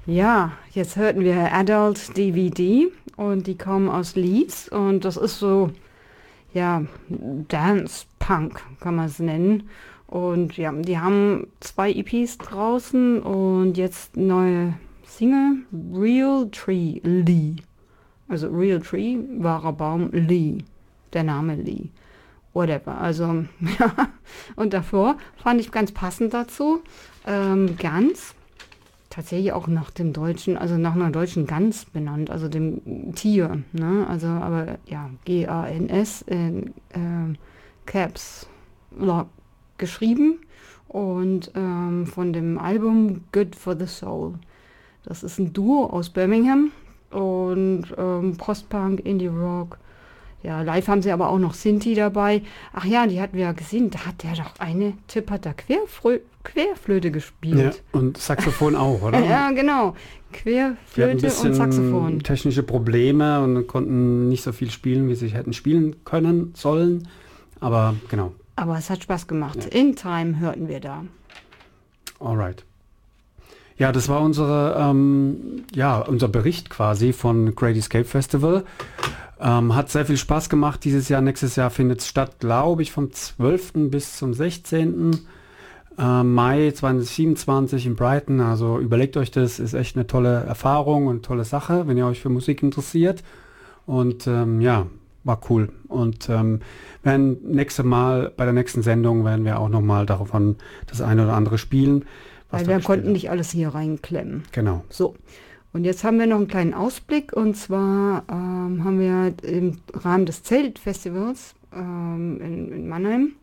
Ja, jetzt hörten wir Adult DVD und die kommen aus Leeds und das ist so, ja, Dance Punk kann man es nennen. Und ja, die haben 2 EPs draußen und jetzt neue Single, Real Tree Lee. Also Real Tree, wahrer Baum, Lee. Der Name Lee. Whatever. Also, ja. Und davor fand ich ganz passend dazu, Gans. Tatsächlich auch nach dem deutschen, also nach einer deutschen Gans benannt, also dem Tier, ne? Also, aber ja, Gans in Caps Lock geschrieben und von dem Album Good for the Soul. Das ist ein Duo aus Birmingham und Post-Punk, Indie-Rock. Ja, live haben sie aber auch noch Sinti dabei. Ach ja, die hatten wir ja gesehen. Da hat der doch eine Typ hat da Querflöte Ja, gespielt. und Saxophon auch, oder? Ja, genau. Wir hatten ein Querflöte und bisschen Saxophon. technische Probleme und konnten nicht so viel spielen, wie sie hätten spielen können, sollen. Aber genau, Aber es hat Spaß gemacht. ja, In Time hörten wir da. alright. Ja, das war unser Bericht quasi von Great Escape Festival. Hat sehr viel Spaß gemacht dieses Jahr. Nächstes Jahr findet es statt, glaube ich, vom 12. bis zum 16. Mai 2027 in Brighton. Also überlegt euch das, ist echt eine tolle Erfahrung und tolle Sache, wenn ihr euch für Musik interessiert. Und ja, war cool. Und nächstes Mal, bei der nächsten Sendung, werden wir auch nochmal davon das eine oder andere spielen, was Weil da wir gespielt konnten wird. nicht alles hier reinklemmen. Genau. So, und jetzt haben wir noch einen kleinen Ausblick. Und zwar haben wir im Rahmen des Zeltfestivals in Mannheim,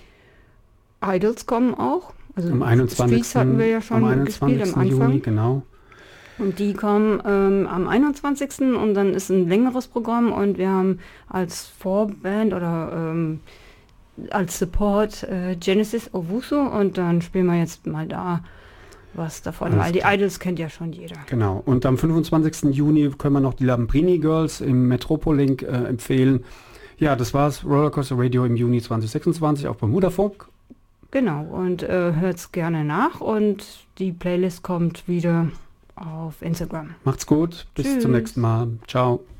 Idols kommen auch. Also Am Streets hatten wir ja schon am gespielt 21. am Anfang. Juni, genau. Und die kommen am 21. und dann ist ein längeres Programm und wir haben als Vorband oder als Support Genesis Owusu und dann spielen wir jetzt mal da was davon, Alles weil die klar. Idols kennt ja schon jeder. Genau. Und am 25. Juni können wir noch die Lambrini Girls im Metropolink empfehlen. Ja, das war's. Rollercoaster Radio im Juni 2026 auf Bermudafunk. Genau, und hört's gerne nach und die Playlist kommt wieder auf Instagram. Macht's gut. Bis zum Tschüss. nächsten Mal. Ciao.